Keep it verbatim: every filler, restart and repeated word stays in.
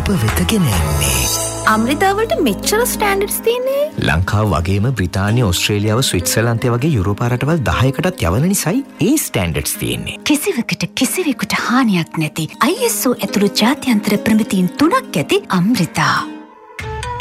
අප වෙත ගෙන එන්නේ. අමෘතාවලට මෙච්චර ස්ටෑන්ඩඩ්ස් තියෙන්නේ. ලංකාව වගේම බ්‍රිතාන්‍ය, ඕස්ට්‍රේලියාව, ස්විට්සර්ලන්තය වගේ යුරෝපා රටවල් දහයකටත් යවන නිසායි ඒ ස්ටෑන්ඩඩ්ස් තියෙන්නේ. කිසිවකට කිසිවෙකුට හානියක් නැති I S O ඇතුළු ජාත්‍යන්තර ප්‍රමිතීන් තුනක් ඇති අමෘතා.